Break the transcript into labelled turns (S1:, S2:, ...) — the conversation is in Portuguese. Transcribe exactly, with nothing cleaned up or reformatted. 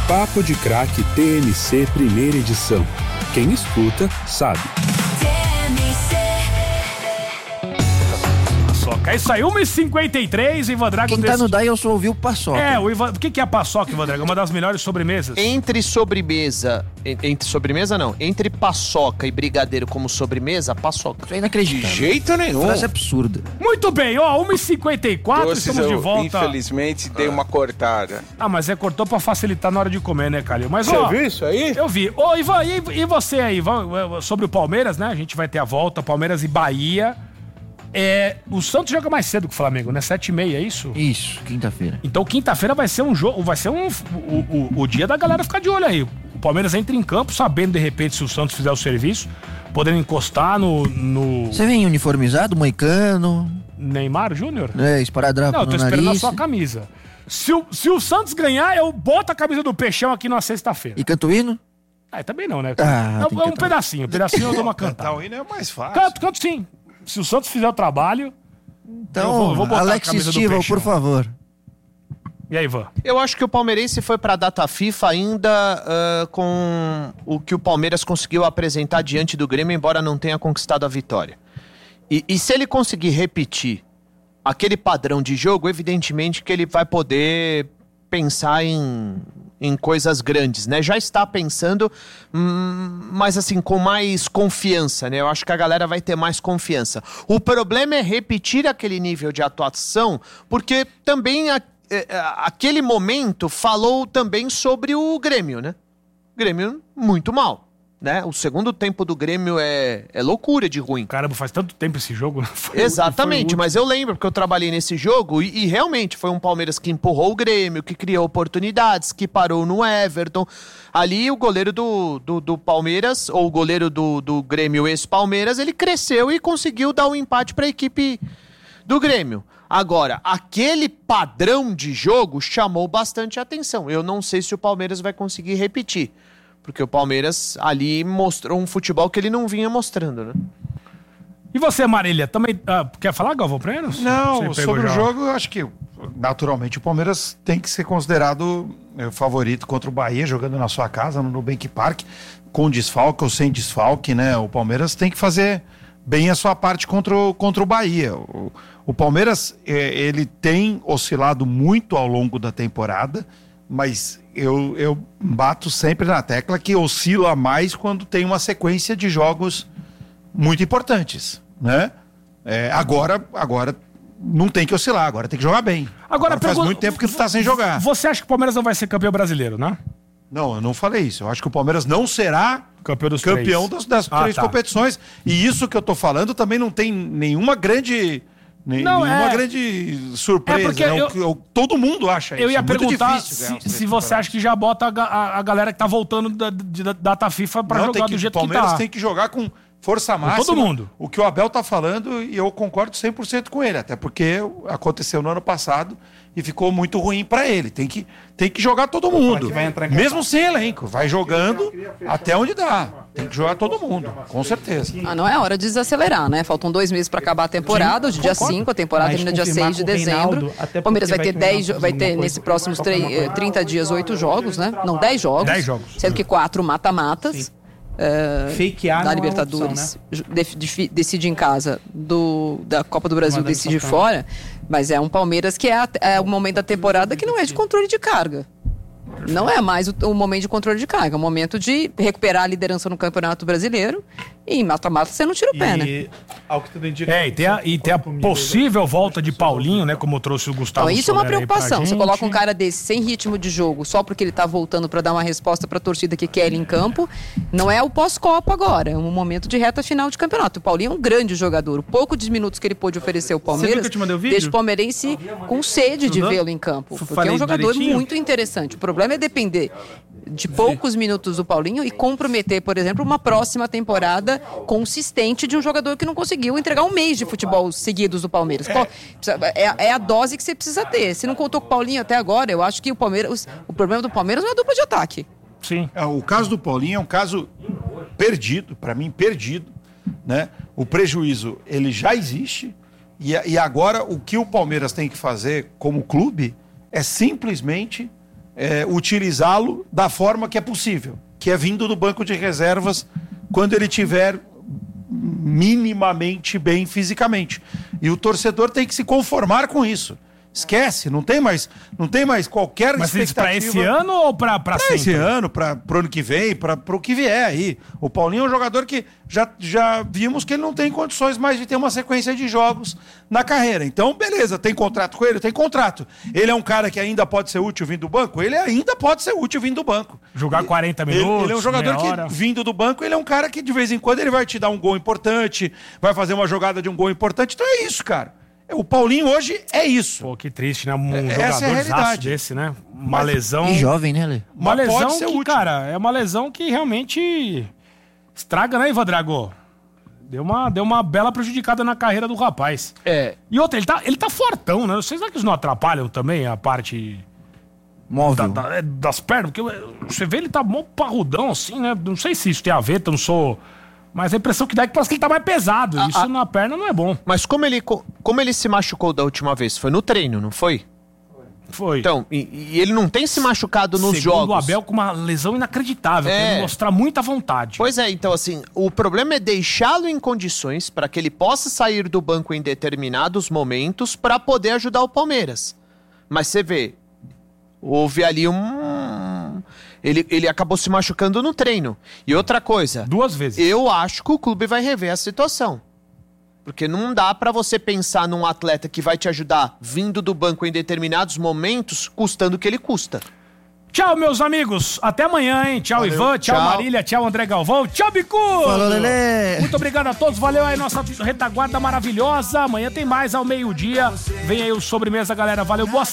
S1: Papo de Craque T N C Primeira Edição. Quem escuta, sabe.
S2: É isso aí, uma e cinquenta e três, Ivan Drago.
S3: Quem tá desse... no D A I eu só ouvi o paçoca.
S2: É, o Ivan... o que que é a paçoca, Ivan Drago? Uma das melhores sobremesas.
S4: Entre sobremesa... Entre sobremesa, não. Entre paçoca e brigadeiro como sobremesa, paçoca.
S3: Isso é inacreditável.
S5: De jeito nenhum.
S3: Frase absurda.
S2: Muito bem, ó, uma e cinquenta e quatro,
S5: Doces,
S2: estamos de volta.
S5: Infelizmente, dei uma cortada.
S2: Ah, mas é cortou pra facilitar na hora de comer, né, Calil? Mas,
S5: Você
S2: ó,
S5: viu isso aí?
S2: Eu vi. Ô, Ivan, e, e você aí, Ivan, sobre o Palmeiras, né? A gente vai ter a volta, Palmeiras e Bahia. É, o Santos joga mais cedo que o Flamengo, né? sete e meia, é isso?
S3: Isso, quinta-feira.
S2: Então quinta-feira vai ser um jogo, vai ser um, o, o, o dia da galera ficar de olho aí. O Palmeiras entra em campo sabendo, de repente, se o Santos fizer o serviço, podendo encostar no... no...
S3: Você vem uniformizado, moicano...
S2: Neymar Júnior?
S3: É, esparadrapo no nariz.
S2: Não, eu tô esperando a sua camisa. Se o, se o Santos ganhar, eu boto a camisa do Peixão aqui na sexta-feira.
S3: E canto o hino?
S2: Ah, também não, né?
S3: Ah,
S2: é, é um pedacinho, um pedacinho eu dou uma cantada.
S5: Cantar o hino é mais fácil.
S2: Canto, canto sim. Se o Santos fizer o trabalho...
S3: Então,
S2: eu vou, eu vou botar
S3: Alex
S2: a camisa
S3: Stival, por favor.
S2: E aí, Ivan?
S4: Eu acho que o palmeirense foi pra data FIFA ainda uh, com o que o Palmeiras conseguiu apresentar diante do Grêmio, embora não tenha conquistado a vitória. E, e se ele conseguir repetir aquele padrão de jogo, evidentemente que ele vai poder pensar em, em coisas grandes, né? Já está pensando, hum, mas assim, com mais confiança, né? Eu acho que a galera vai ter mais confiança. O problema é repetir aquele nível de atuação, porque também a, a, aquele momento falou também sobre o Grêmio, né? Grêmio muito mal. Né? O segundo tempo do Grêmio é, é loucura de ruim.
S2: Caramba, faz tanto tempo esse jogo. Foi,
S4: Exatamente, mas eu lembro porque eu trabalhei nesse jogo e, e realmente foi um Palmeiras que empurrou o Grêmio, que criou oportunidades, que parou no Everton. Ali o goleiro do, do, do Palmeiras, ou o goleiro do, do Grêmio ex-Palmeiras, ele cresceu e conseguiu dar um empate para a equipe do Grêmio. Agora, aquele padrão de jogo chamou bastante atenção. Eu não sei se o Palmeiras vai conseguir repetir. Porque o Palmeiras ali mostrou um futebol que ele não vinha mostrando, né?
S2: E você, Marília, também ah, quer falar, Galvão, primeiro?
S6: Não, sobre já. o jogo, eu acho que naturalmente o Palmeiras tem que ser considerado é, favorito contra o Bahia, jogando na sua casa, no Nubank Park, com desfalque ou sem desfalque, né? O Palmeiras tem que fazer bem a sua parte contra o, contra o Bahia. O, o Palmeiras, é, ele tem oscilado muito ao longo da temporada, mas eu, eu bato sempre na tecla que oscila mais quando tem uma sequência de jogos muito importantes, né? É, agora, agora não tem que oscilar, agora tem que jogar bem.
S2: Agora,
S6: agora faz
S2: pergunta,
S6: muito tempo que tu tá sem jogar.
S2: Você acha que o Palmeiras não vai ser campeão brasileiro, né?
S6: Não, eu não falei isso. Eu acho que o Palmeiras não será
S2: campeão, dos
S6: campeão
S2: três.
S6: das, das
S2: ah,
S6: três
S2: tá.
S6: competições. E isso que eu tô falando também não tem nenhuma grande... Nem,
S2: não,
S6: nenhuma
S2: é...
S6: grande surpresa,
S2: é porque
S6: né?
S2: eu...
S6: o, o, todo mundo acha isso.
S2: Eu ia
S6: é
S2: perguntar
S6: se,
S2: se você acha que já bota a, a, a galera que tá voltando da, da, da data FIFA pra
S6: não,
S2: jogar
S6: que,
S2: do jeito
S6: que tá. O Palmeiras
S2: tá.
S6: tem que jogar com força máxima.
S2: Com todo mundo.
S6: O que o Abel tá falando, e eu concordo cem por cento com ele, até porque aconteceu no ano passado e ficou muito ruim pra ele. Tem que, tem que jogar todo mundo. Mesmo sem elenco. Vai jogando até onde dá. Tem que jogar todo mundo, com certeza.
S7: Ah, não é hora de desacelerar, né? Faltam dois meses para acabar a temporada. Hoje, dia cinco, a temporada termina dia seis de dezembro. O Palmeiras vai ter dez, vai ter nesse próximos trinta dias, oito jogos, né? Não, dez jogos.
S2: dez jogos.
S7: Sendo que quatro mata-matas. Uh,
S8: Fake A
S7: da
S8: não
S7: Libertadores,
S8: é opção, né?
S7: de, de, decide em casa, do, da Copa do Brasil decide fora, mas é um Palmeiras que é, a, é o momento da temporada que não é de controle de carga. Não é mais o, o momento de controle de carga, é o momento de recuperar a liderança no Campeonato Brasileiro e em mata-mata você não tira o pé, né?
S8: Ao que tudo indica,
S2: é, e tem a, e tem a possível volta de Paulinho, né? Como trouxe o Gustavo.
S7: Então, isso é uma
S2: Soler
S7: preocupação. Você coloca um cara desse sem ritmo de jogo, só porque ele tá voltando para dar uma resposta para a torcida que quer ele em campo. Não é o pós-Copa agora, é um momento de reta final de campeonato. O Paulinho é um grande jogador. O pouco de minutos que ele pôde oferecer ao Palmeiras deixa o palmeirense com sede de vê-lo em campo. Porque é um jogador muito interessante. O problema é depender de poucos minutos do Paulinho e comprometer, por exemplo, uma próxima temporada consistente de um jogador que não conseguiu entregar um mês de futebol seguidos do Palmeiras. É, é, é a dose que você precisa ter. Se não contou com o Paulinho até agora, eu acho que o Palmeiras, o problema do Palmeiras não é a dupla de ataque.
S2: Sim.
S6: É, o caso do Paulinho é um caso perdido, para mim perdido, né? O prejuízo, ele já existe e, e agora o que o Palmeiras tem que fazer como clube é simplesmente é, utilizá-lo da forma que é possível, que é vindo do banco de reservas quando ele tiver minimamente bem fisicamente. E o torcedor tem que se conformar com isso. Esquece, não tem mais, não tem mais qualquer
S2: Mas
S6: expectativa.
S2: Mas pra esse ano ou pra, pra,
S6: pra
S2: sempre?
S6: esse ano, pra, pro ano que vem, pra, pro que vier aí. O Paulinho é um jogador que já, já vimos que ele não tem condições mais de ter uma sequência de jogos na carreira. Então, beleza, tem contrato com ele? Tem contrato. Ele é um cara que ainda pode ser útil vindo do banco? Ele ainda pode ser útil vindo do banco.
S2: Jogar quarenta minutos,
S6: Ele, ele é um jogador que, vindo do banco, ele é um cara que de vez em quando ele vai te dar um gol importante, vai fazer uma jogada de um gol importante. Então é isso, cara. O Paulinho hoje é isso.
S2: Pô, que triste, né? Um
S6: Essa
S2: jogador
S6: é a realidade
S2: desse, né? Uma
S6: Mas,
S2: lesão...
S3: E jovem, né, Lê?
S2: Uma
S6: Mas pode
S2: lesão
S6: ser
S2: que,
S6: útil.
S2: cara, é uma lesão que realmente estraga, né, Ivan Drago? Deu uma, deu uma bela prejudicada na carreira do rapaz.
S4: É.
S2: E outra, ele tá, ele tá fortão, né? Vocês acham que isso não atrapalham também a parte...
S3: Móvel.
S2: Da, da, é, das pernas? Porque você vê ele tá mó parrudão assim, né? Não sei se isso tem a ver, não sou... Mas a impressão que dá é que parece que ele tá mais pesado.
S4: A,
S2: Isso
S4: a...
S2: na perna não é bom.
S4: Mas como ele, como ele se machucou da última vez? Foi no treino, não foi?
S2: Foi.
S4: Então, e, e ele não tem se machucado nos
S2: Segundo
S4: jogos.
S2: o Abel com uma lesão inacreditável,
S4: É.
S2: querendo mostrar muita vontade.
S4: Pois é, então assim, o problema é deixá-lo em condições para que ele possa sair do banco em determinados momentos para poder ajudar o Palmeiras. Mas você vê, houve ali um... Ele, ele acabou se machucando no treino. E outra coisa...
S2: Duas vezes.
S4: Eu acho que o clube vai rever a situação. Porque não dá pra você pensar num atleta que vai te ajudar vindo do banco em determinados momentos, custando o que ele custa.
S2: Tchau, meus amigos. Até amanhã, hein? Tchau,
S4: Valeu.
S2: Ivan. Tchau,
S4: Tchau.
S2: Marília. Tchau, André Galvão. Tchau, Bicu.
S3: Falou, Lelê.
S2: Muito obrigado a todos. Valeu aí, nossa retaguarda maravilhosa. Amanhã tem mais ao meio-dia. Vem aí o Sobremesa, galera. Valeu. Boa